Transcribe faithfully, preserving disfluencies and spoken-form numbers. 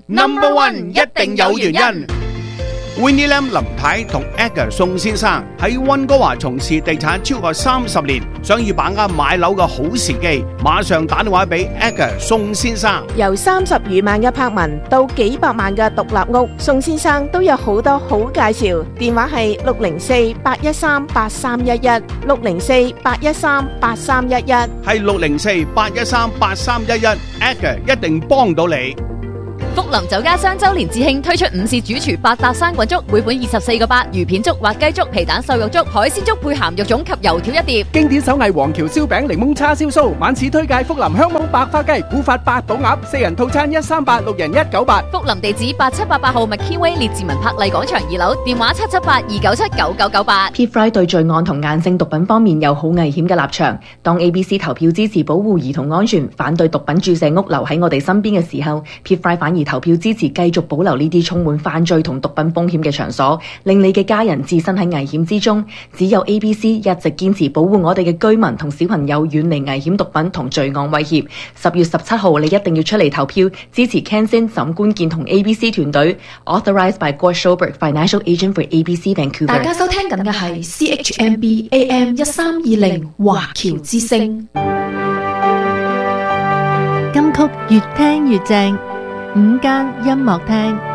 Number One 一定有原因。Winnie Lam 林太同 Edgar 宋先生喺溫哥華從事地產超過三十年，想要把握買樓嘅好時機，馬上打電話俾 Edgar 宋先生。 由三十餘萬嘅柏文到幾百萬嘅獨立屋，宋先生都有好多好介紹。電話係六零四八一三八三一一，六零四八一三八三一一， 係六零四八一三八三一一 ，Edgar 一定幫到你。 福林酒家雙周年致慶推出午市主廚百搭生滾粥，每款二十四個八，魚片粥、滑雞粥、皮蛋瘦肉粥、海鮮粥配鹹肉粽及油條一碟。 經典手藝黃橋燒餅、檸檬叉燒酥，晚市推介福林香茅白花雞、古法八寶鴨，四人套餐一三八，六人一九八。 福林地址八七八八號 McKinway 列治文柏麗廣場二樓，電話七七八二九七九九九八。 P. Fry 對罪案同硬性毒品方面有好危險嘅立場。當 A B C 投票支持保護兒童安全，反對毒品注射屋留喺我哋身邊嘅時候 ，P. Fry 反而投票支持繼續保留呢啲充滿犯罪同毒品風險嘅場所，令你嘅家人置身喺危險之中。只有 A B C 一直堅持保護我哋嘅居民同小朋友遠離危險毒品同罪案威脅。十月十七號，你一定要出嚟投票，支持 Ken Sin 沈官健同 A B C 團隊。Authorized by Gord Schobert, Financial Agent for A B C Vancouver。 大家收聽緊嘅係 C H M B A M 一三二零華僑之聲。 金曲越聽越正，午間音樂廳。